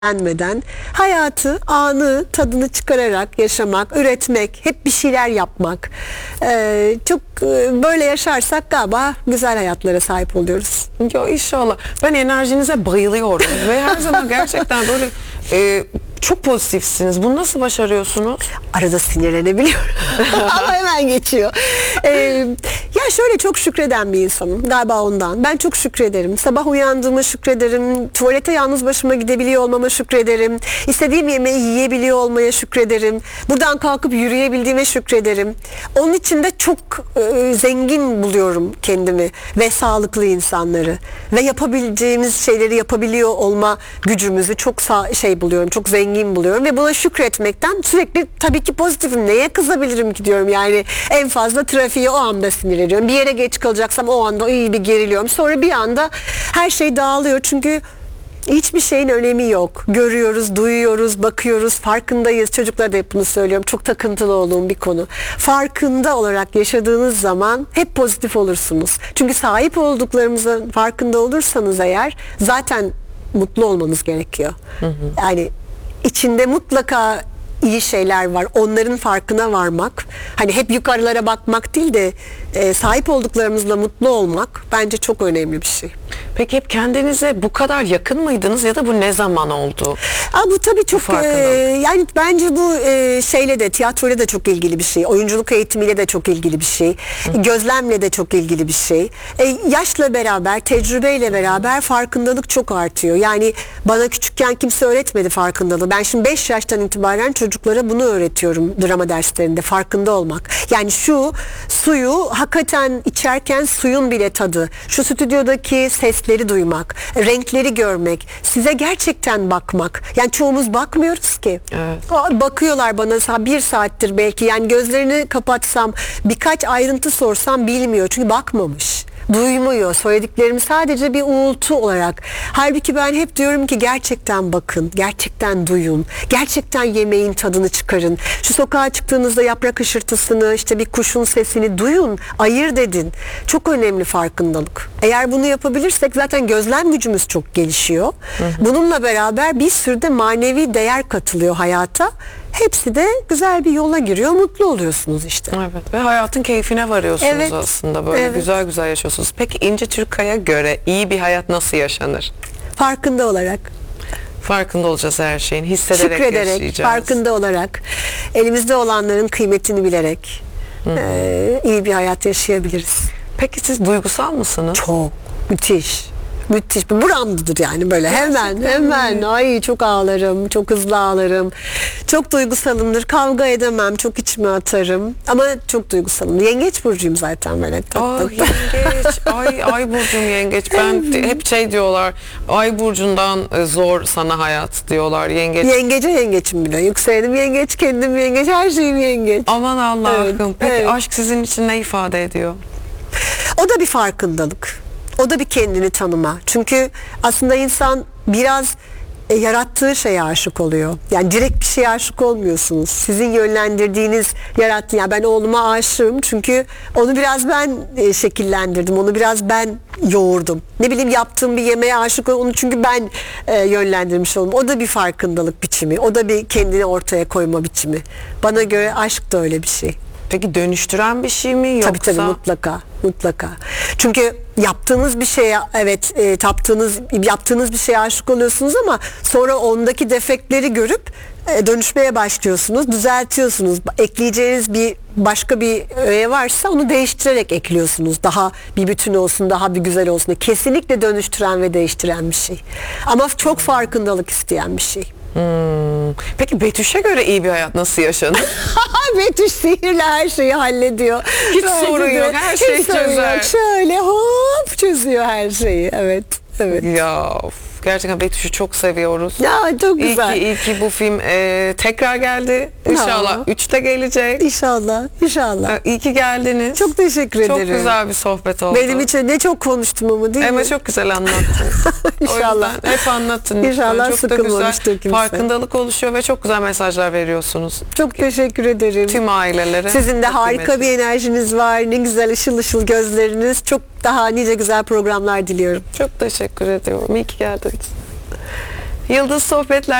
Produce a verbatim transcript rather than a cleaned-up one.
beğenmeden hayatı, anı, tadını çıkararak yaşamak, üretmek, hep bir şeyler yapmak. Ee, çok e, böyle yaşarsak galiba güzel hayatlara sahip oluyoruz. Ya inşallah. Ben enerjinize bayılıyorum ve her zaman gerçekten böyle e, çok pozitifsiniz. Bunu nasıl başarıyorsunuz? Arada sinirlenebiliyorum ama hemen geçiyor. Ee, ya şöyle, çok şükreden bir insanım galiba ondan. Ben çok şükrederim. Sabah uyandığıma şükrederim. Tuvalete yalnız başıma gidebiliyor olmama şükrederim. İstediğim yemeği yiyebiliyor olmaya şükrederim. Buradan kalkıp yürüyebildiğime şükrederim. Onun için de çok e, zengin buluyorum kendimi ve sağlıklı insanları. Ve yapabileceğimiz şeyleri yapabiliyor olma gücümüzü çok sağ, şey buluyorum. Çok zengin buluyorum ve buna şükretmekten sürekli tabii ki pozitifim. Neye kızabilirim ki diyorum yani. En fazla trafiğe o anda sinirleniyorum. Bir yere geç kalacaksam o anda iyi bir geriliyorum. Sonra bir anda her şey dağılıyor çünkü hiçbir şeyin önemi yok. Görüyoruz, duyuyoruz, bakıyoruz, farkındayız. Çocuklara da hep bunu söylüyorum. Çok takıntılı olduğum bir konu. Farkında olarak yaşadığınız zaman hep pozitif olursunuz. Çünkü sahip olduklarımızın farkında olursanız eğer zaten mutlu olmanız gerekiyor. Hı hı. Yani içinde mutlaka iyi şeyler var. Onların farkına varmak, hani hep yukarılara bakmak değil de e, sahip olduklarımızla mutlu olmak bence çok önemli bir şey. Peki hep kendinize bu kadar yakın mıydınız ya da bu ne zaman oldu? Aa, bu tabii çok e, yani bence bu e, şeyle de, tiyatroyla da çok ilgili bir şey. Oyunculuk eğitimiyle de çok ilgili bir şey. Hı. Gözlemle de çok ilgili bir şey. E, yaşla beraber, tecrübeyle beraber farkındalık çok artıyor. Yani bana küçükken kimse öğretmedi farkındalığı. Ben şimdi beş yaştan itibaren çocuklara bunu öğretiyorum drama derslerinde, farkında olmak. Yani şu suyu hakikaten içerken suyun bile tadı, şu stüdyodaki sesleri duymak, renkleri görmek, size gerçekten bakmak. Yani çoğumuz bakmıyoruz ki. Evet. Bakıyorlar bana bir saattir belki. Yani gözlerini kapatsam, birkaç ayrıntı sorsam bilmiyor. Çünkü bakmamış. Duymuyor. Söylediklerimi sadece bir uğultu olarak. Halbuki ben hep diyorum ki gerçekten bakın, gerçekten duyun, gerçekten yemeğin tadını çıkarın. Şu sokağa çıktığınızda yaprak hışırtısını, işte bir kuşun sesini duyun, ayırt edin. Çok önemli farkındalık. Eğer bunu yapabilirsek zaten gözlem gücümüz çok gelişiyor. Hı hı. Bununla beraber bir sürü de manevi değer katılıyor hayata. Hepsi de güzel bir yola giriyor, mutlu oluyorsunuz işte. Evet ve hayatın keyfine varıyorsunuz evet. aslında böyle evet. güzel güzel yaşıyorsunuz. Peki İnci Türkay'a göre iyi bir hayat nasıl yaşanır? Farkında olarak. Farkında olacağız her şeyin, hissederek Şükrederek, yaşayacağız. farkında olarak, elimizde olanların kıymetini bilerek e, iyi bir hayat yaşayabiliriz. Peki siz duygusal mısınız? Çok, müthiş. Müthiş bir buramdadır yani böyle hemen gerçekten hemen mi? Ay çok ağlarım, çok hızlı ağlarım, çok duygusalımdır, kavga edemem, çok içime atarım ama çok duygusalım. Yengeç burcuyum zaten böyle. Ay yengeç, ay ay burcum yengeç. Ben hep şey diyorlar, ay burcundan zor sana hayat diyorlar yengeç. Yengece yengeçim bile, yükselenim yengeç, kendim yengeç, her şeyim yengeç. Aman Allah'ım. Evet, peki evet. Aşk sizin için ne ifade ediyor? O da bir farkındalık. O da bir kendini tanıma. Çünkü aslında insan biraz e, yarattığı şeye aşık oluyor. Yani direkt bir şeye aşık olmuyorsunuz. Sizin yönlendirdiğiniz yarattı. Yani ben oğluma aşığım çünkü onu biraz ben e, şekillendirdim. Onu biraz ben yoğurdum. Ne bileyim yaptığım bir yemeğe aşık oldum. Onu çünkü ben e, yönlendirmiş oldum. O da bir farkındalık biçimi. O da bir kendini ortaya koyma biçimi. Bana göre aşk da öyle bir şey. Peki dönüştüren bir şey mi yoksa? Tabii tabii mutlaka, mutlaka. Çünkü yaptığınız bir şeye evet e, taptığınız yaptığınız bir şeye aşık oluyorsunuz ama sonra ondaki defektleri görüp e, dönüşmeye başlıyorsunuz, düzeltiyorsunuz. Ekleyeceğiniz bir başka bir öğe varsa onu değiştirerek ekliyorsunuz. Daha bir bütün olsun, daha bir güzel olsun. Kesinlikle dönüştüren ve değiştiren bir şey. Ama çok farkındalık isteyen bir şey. Hmm. Peki Betüş'e göre iyi bir hayat nasıl yaşanır? Betüş sihirle her şeyi hallediyor. Hiç Bence sorun de, yok, her şeyi çözer. Yok. Şöyle hop çözüyor her şeyi. Evet, evet. Ya of. Gerçekten Betüş'ü çok seviyoruz. Ya çok güzel. İyi ki, iyi ki bu film e, tekrar geldi. İnşallah üçte gelecek. İnşallah, inşallah. İyi ki geldiniz. Çok teşekkür ederim. Çok güzel bir sohbet oldu. Benim için ne çok konuştum ama değil Ama mi? çok güzel anlattın. İnşallah. Hep anlatın. İnşallah çok sıkılmamıştır da güzel kimse. Farkındalık oluşuyor ve çok güzel mesajlar veriyorsunuz. Çok teşekkür ederim. Tüm ailelere. Sizin de harika bir enerjiniz var. Ne güzel ışıl ışıl gözleriniz. Çok daha nice güzel programlar diliyorum. Çok teşekkür ediyorum. İyi ki geldiniz. Yıldız Sohbetler